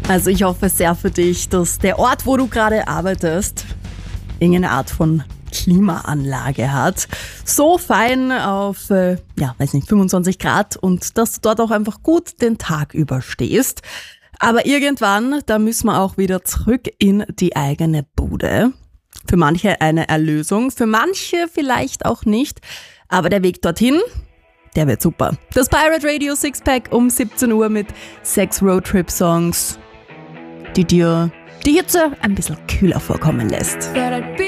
Also ich hoffe sehr für dich, dass der Ort, wo du gerade arbeitest, irgendeine Art von Klimaanlage hat. So fein auf, 25 Grad und dass du dort auch einfach gut den Tag überstehst. Aber irgendwann, da müssen wir auch wieder zurück in die eigene Bude. Für manche eine Erlösung, für manche vielleicht auch nicht. Aber der Weg dorthin, der wird super. Das Pirate Radio Sixpack um 17 Uhr mit 6 Roadtrip-Songs, die dir die Hitze ein bisschen kühler vorkommen lässt.